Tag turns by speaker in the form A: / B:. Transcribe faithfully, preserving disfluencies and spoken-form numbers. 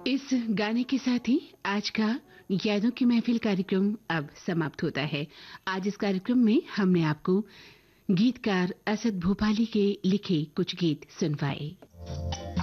A: इस गाने के साथ ही आज का यादों की महफिल कार्यक्रम अब समाप्त होता है। आज इस कार्यक्रम में हमने आपको गीतकार असद भोपाली के लिखे कुछ गीत सुनवाए।